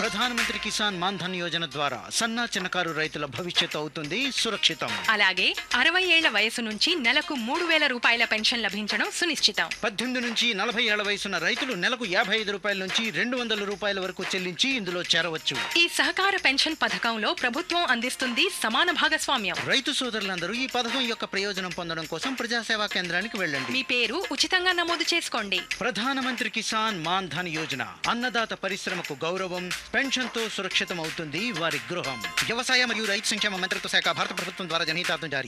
ప్రధానమంత్రి కిసాన్ మాన్ ధన్ యోజన ద్వారా సన్న చిన్నకారు రైతుల భవిష్యత్తు అవుతుంది సురక్షితం. అలాగే 60 ఏళ్ల వయసు నుంచి నెలకు 3,000 రూపాయల పెన్షన్ లభించడం సునిశ్చితం. 18 నుంచి 40 ఏళ్ల వయసున్న రైతులు నెలకు 55 రూపాయల నుంచి 200 రూపాయల వరకు చెల్లించి ఇందులో చేరవచ్చు. ఈ సహకార పెన్షన్ పథకంలో ప్రభుత్వం అందిస్తుంది సమాన భాగస్వామ్యం. రైతు సోదరులందరూ ఈ పథకం యొక్క ప్రయోజనం పొందడం కోసం ప్రజాసేవా కేంద్రానికి వెళ్ళండి. మీ పేరు ఉచితంగా నమోదు చేసుకోండి. ప్రధానమంత్రి కిసాన్ మాన్ ధన్ యోజన, అన్నదాత పరిశ్రమకు గౌరవం, పెన్షన్తో సురక్షితం అవుతుంది వారి గృహం. వ్యవసాయ మరియు రైతు సంక్షేమ మంత్రిత్వ శాఖ, భారత ప్రభుత్వం ద్వారా జనహితార్థం జారీ.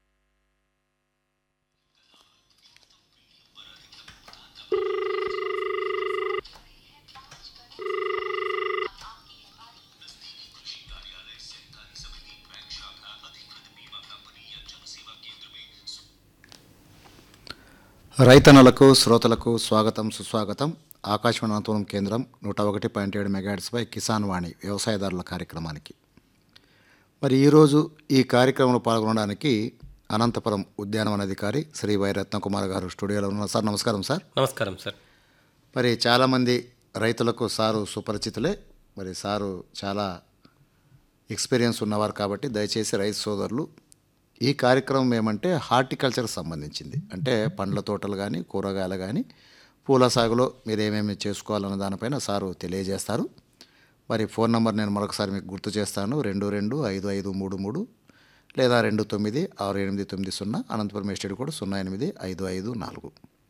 రైతన్నలకు శ్రోతలకు స్వాగతం సుస్వాగతం. ఆకాశవాణి అనంతపురం కేంద్రం 101.7 మెగాహెర్ట్జ్పై కిసాన్ వాణి వ్యవసాయదారుల కార్యక్రమానికి. మరి ఈరోజు ఈ కార్యక్రమంలో పాల్గొనడానికి అనంతపురం ఉద్యానవనాధికారి శ్రీ వై రత్నకుమార్ గారు స్టూడియోలో ఉన్నారు. సార్ నమస్కారం. సార్ నమస్కారం సార్. మరి చాలామంది రైతులకు సారు సుపరిచితులే. మరి సారు చాలా ఎక్స్పీరియన్స్ ఉన్నవారు కాబట్టి దయచేసి రైతు సోదరులు ఈ కార్యక్రమం ఏమంటే హార్టికల్చర్కి సంబంధించింది. అంటే పండ్ల తోటలు కానీ కూరగాయలు కానీ పూల సాగులో మీరు ఏమేమి చేసుకోవాలన్న దానిపైన సారు తెలియజేస్తారు. మరి ఫోన్ నెంబర్ నేను మరొకసారి మీకు గుర్తు చేస్తాను. 225533 లేదా 296890, అనంతపురం ఎస్టేట్ కోడ్ 08554.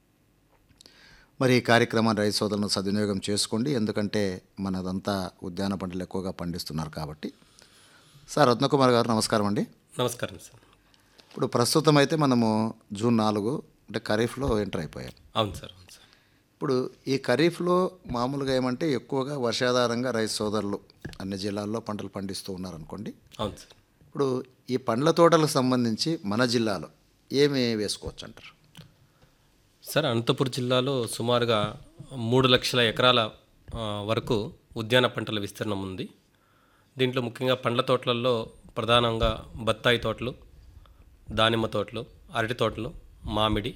మరి ఈ కార్యక్రమాన్ని రైతు సోదరులను సద్వినియోగం చేసుకోండి. ఎందుకంటే మనదంతా ఉద్యాన పంటలు ఎక్కువగా పండిస్తున్నారు కాబట్టి. సార్ రత్నకుమార్ గారు నమస్కారం అండి. నమస్కారం సార్. ఇప్పుడు ప్రస్తుతం అయితే మనము జూన్ 4 అంటే ఖరీఫ్లో ఎంటర్ అయిపోయాం. అవును సార్. అవును సార్. ఇప్పుడు ఈ ఖరీఫ్లో మామూలుగా ఏమంటే ఎక్కువగా వర్షాధారంగా రైతు సోదరులు అన్ని జిల్లాల్లో పంటలు పండిస్తూ ఉన్నారనుకోండి. అవును సార్. ఇప్పుడు ఈ పండ్ల తోటలకు సంబంధించి మన జిల్లాలో ఏమి వేసుకోవచ్చు అంటారు? సార్ అనంతపురం జిల్లాలో సుమారుగా 3 లక్షల ఎకరాల వరకు ఉద్యాన పంటల విస్తీర్ణం ఉంది. దీంట్లో ముఖ్యంగా పండ్ల తోటలలో ప్రధానంగా బత్తాయి తోటలు, దానిమ్మ తోటలు, అరటి తోటలు, మామిడి,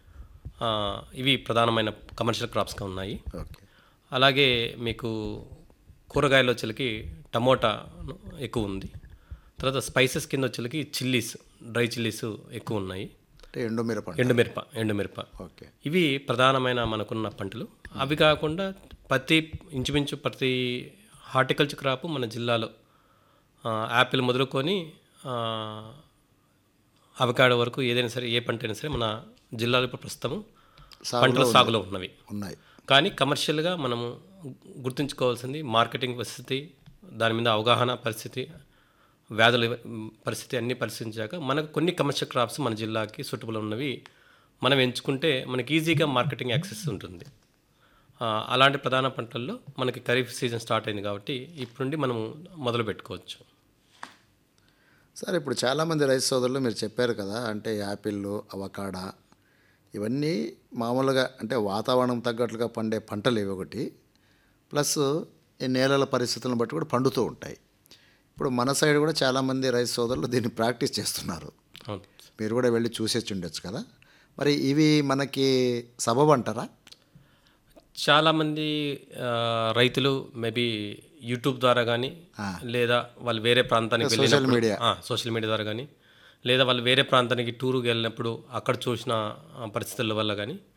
ఇవి ప్రధానమైన కమర్షియల్ క్రాప్స్గా ఉన్నాయి. ఓకే. అలాగే మీకు కూరగాయలు వచ్చేకి టమోటా ఎక్కువ ఉంది. తర్వాత స్పైసెస్ కింద వచ్చేకి చిల్లీస్, డ్రై చిల్లీస్ ఎక్కువ ఉన్నాయి. అంటే ఎండుమిరప. ఓకే. ఇవి ప్రధానమైన మనకున్న పంటలు. అవి కాకుండా ఇంచుమించు ప్రతి హార్టికల్చర్ క్రాప్ మన జిల్లాలో యాపిల్ మొదలుకొని అవకాడో వరకు ఏదైనా సరే, ఏ పంట అయినా సరే మన జిల్లాలో ఇప్పుడు ప్రస్తుతం పంటల సాగులో ఉన్నాయి. కానీ కమర్షియల్గా మనము గుర్తుంచుకోవాల్సింది మార్కెటింగ్ పరిస్థితి, దాని మీద అవగాహన పరిస్థితి, వ్యాధుల పరిస్థితి అన్నీ పరిశీలించాక మనకు కొన్ని కమర్షియల్ క్రాప్స్ మన జిల్లాకి సూటబుల్ ఉన్నవి మనం ఎంచుకుంటే మనకి ఈజీగా మార్కెటింగ్ యాక్సెస్ ఉంటుంది. అలాంటి ప్రధాన పంటల్లో మనకి ఖరీఫ్ సీజన్ స్టార్ట్ అయింది కాబట్టి ఇప్పటి నుండి మనము మొదలు పెట్టుకోవచ్చు. సార్ ఇప్పుడు చాలామంది రైతు సోదరులు మీరు చెప్పారు కదా, అంటే యాపిళ్ళు, అవకాడా ఇవన్నీ మామూలుగా అంటే వాతావరణం తగ్గట్లుగా పండే పంటలు ఇవి ఒకటి, ప్లస్ ఈ నేలల పరిస్థితులను బట్టి కూడా పండుతూ ఉంటాయి. ఇప్పుడు మన సైడ్ కూడా చాలామంది రైతు సోదరులు దీన్ని ప్రాక్టీస్ చేస్తున్నారు. మీరు కూడా వెళ్ళి చూసేసి ఉండొచ్చు కదా. మరి ఇవి మనకి సబబు అంటారా? చాలామంది రైతులు మేబీ యూట్యూబ్ ద్వారా కానీ, లేదా వాళ్ళు వేరే ప్రాంతానికి సోషల్ మీడియా ద్వారా కానీ, లేదా వాళ్ళు వేరే ప్రాంతానికి టూరుకి వెళ్ళినప్పుడు అక్కడ చూసిన పరిస్థితుల వల్ల కానీ